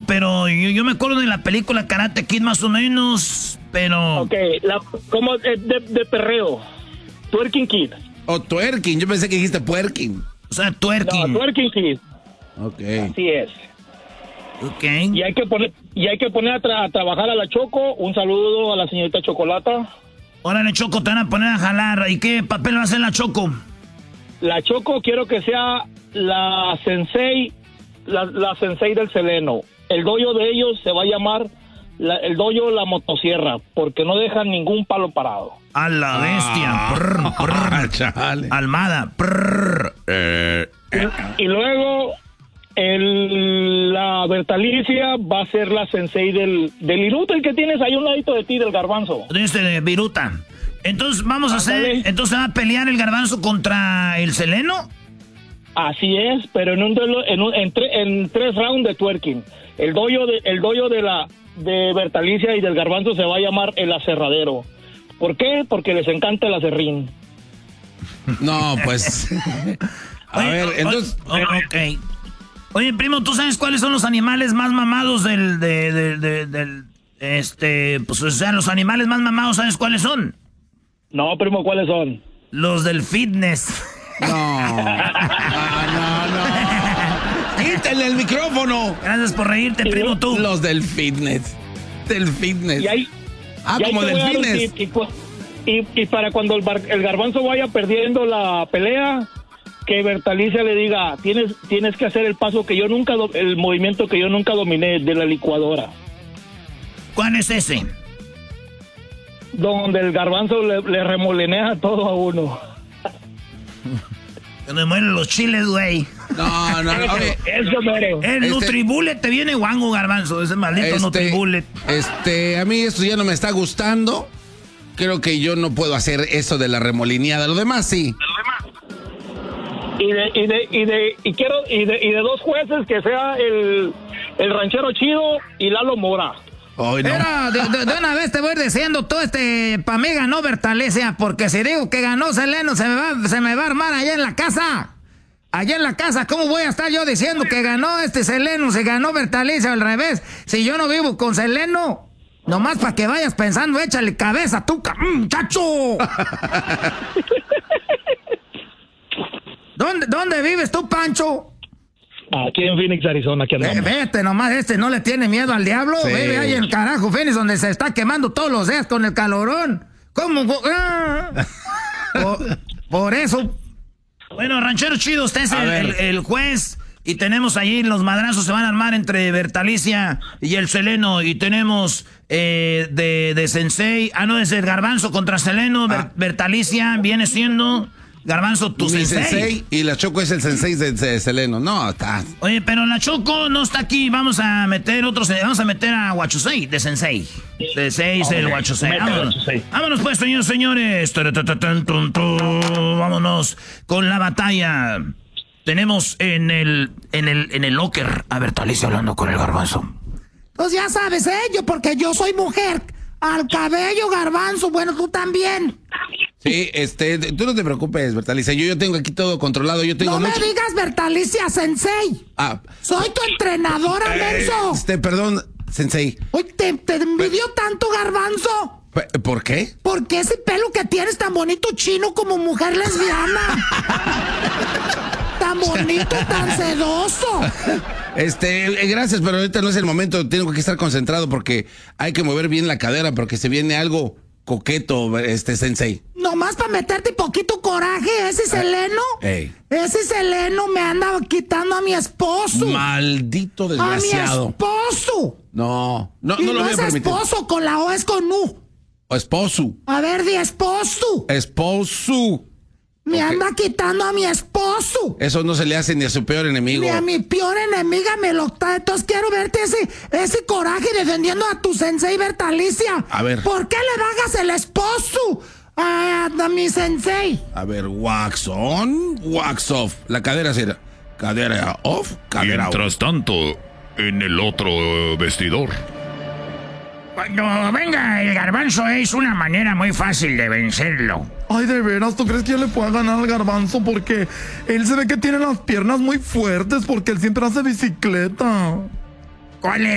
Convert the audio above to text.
pero yo me acuerdo de la película Karate Kid más o menos, pero... Ok, como de perreo. Twerking Kid. O twerking, yo pensé que dijiste puerking. O sea, twerking. No, Twerking Kid. Ok. Así es. Ok. Y hay que poner a trabajar a la Choco. Un saludo a la señorita Chocolata. Órale, Choco, te van a poner a jalar. ¿Y qué papel va a hacer la Choco? La Choco quiero que sea la sensei, la sensei del Seleno. El dojo de ellos se va a llamar el dojo La Motosierra, porque no dejan ningún palo parado. A la bestia. Prr, prr. Chale. Almada. Prr. Y luego la Bertalicia va a ser la sensei del Iruta, el que tienes ahí a un ladito de ti, del Garbanzo. De Viruta. Entonces vamos a hacer... Entonces va a pelear el Garbanzo contra el Seleno. Así es, pero en 3 rounds de twerking. El dojo de Bertalicia y del Garbanzo se va a llamar el Aserradero. ¿Por qué? Porque les encanta el aserrín. No, pues... A ver, entonces... Ok. Oye, primo, ¿tú sabes cuáles son los animales más mamados pues, o sea, los animales más mamados, ¿sabes cuáles son? No, primo, ¿cuáles son? Los del fitness. No. Quítale el micrófono. Gracias por reírte, primo, tú. Los del fitness. Del fitness. Como del fitness. Y para cuando el Garbanzo vaya perdiendo la pelea, que Bertalicia le diga, tienes que hacer el paso que el movimiento que yo nunca dominé, de la licuadora. ¿Cuál es ese? Donde el Garbanzo le remolinea todo a uno. Que me mueren los chiles, güey. No. Eso mero. El Nutribullet te viene guango, Garbanzo. Ese maldito Nutribullet. A mí esto ya no me está gustando. Creo que yo no puedo hacer eso de la remolineada. Lo demás sí. Y de 2 jueces, que sea el ranchero chido y Lalo Mora. Ay, no. Pero de una vez te voy diciendo, todo pa' mí ganó Bertalicia, porque si digo que ganó Seleno, se me va a armar allá en la casa. Allá en la casa, ¿cómo voy a estar yo diciendo que ganó Seleno, si ganó Bertalicia al revés? Si yo no vivo con Seleno, nomás para que vayas pensando, échale cabeza tú, muchacho. ¿Dónde vives tú, Pancho? Aquí en Phoenix, Arizona, aquí andamos. Vete nomás, no le tiene miedo al diablo. Sí. Vive ahí en el carajo, Phoenix, donde se está quemando todos los días con el calorón. ¿Cómo? Por eso. Bueno, ranchero chido, usted es el juez. Y tenemos ahí los madrazos, se van a armar entre Bertalicia y el Seleno. Y tenemos de Sensei. No, es el Garbanzo contra Seleno. Bertalicia viene siendo... Garbanzo, tu sensei. Y la Choco es el sensei de Seleno. No, está. Oye, pero la Choco no está aquí. Vamos a meter a Huachusei de sensei. De 6 el Huachusei. Vámonos pues, señores. Vámonos con la batalla. Tenemos en el locker a Bertalicia hablando con el Garbanzo. Pues ya sabes, porque yo soy mujer. Al cabello, Garbanzo. Bueno, tú también. Sí, tú no te preocupes, Bertalicia. Yo tengo aquí todo controlado. No me digas Bertalicia, sensei. Soy tu entrenadora, menso. Perdón, sensei. Oye, ¿te envidió tanto, Garbanzo? ¿Por qué? Porque ese pelo que tienes tan bonito chino como mujer lesbiana. Tan bonito, tan sedoso. Gracias, pero ahorita no es el momento. Tengo que estar concentrado porque hay que mover bien la cadera porque se viene algo coqueto, sensei. Nomás para meterte poquito coraje, ese Seleno. Ese Seleno me anda quitando a mi esposo. Maldito desgraciado. A mi esposo. No lo voy a permitir. Es esposo, con la O es con U. O esposo. A ver, di esposo. Esposo. Me anda quitando a mi esposo. Eso no se le hace ni a su peor enemigo. Ni a mi peor enemiga me lo está. Entonces quiero verte ese coraje defendiendo a tu sensei Bertalicia. A ver. ¿Por qué le bajas el esposo a mi sensei? A ver, wax on, wax off. La cadera será cadera off, cadera off. Mientras tanto, en el otro vestidor. Cuando venga el Garbanzo es una manera muy fácil de vencerlo. Ay, ¿de veras? ¿Tú crees que yo le pueda ganar al Garbanzo? Porque él se ve que tiene las piernas muy fuertes porque él siempre hace bicicleta. ¿Cuál es?